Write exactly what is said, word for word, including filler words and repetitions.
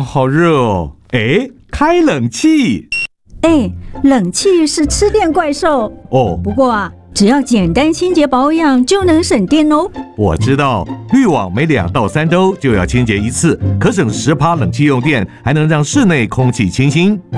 好热哦！哎，开冷气。 哎，冷气是吃电怪兽哦。 不过啊，只要简单清洁保养就能省电哦。 我知道，滤网每两到三周就要清洁一次，可省十趴冷气用电，还能让室内空气清新。